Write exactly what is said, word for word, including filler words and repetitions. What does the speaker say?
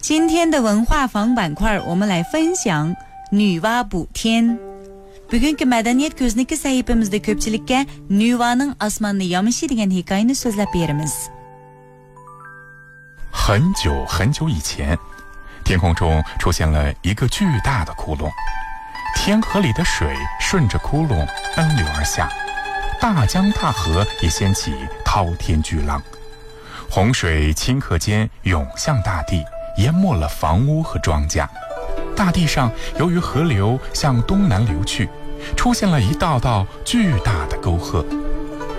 今天的文化房板块我们来分享女娲补天。Bugungi madaniyat ko'zniki sahifamizda ko'pchilikka Nuvaning osmonni yomishi degan hikoyani so'zlab beramiz。 很久很久以前，天空中出现了一个巨大的窟窿，天河里的水顺着窟窿奔流而下，大江大河也掀起滔天巨浪，洪水顷刻间涌向大地，淹没了房屋和庄稼。大地上由于河流向东南流去，出现了一道道巨大的沟壑，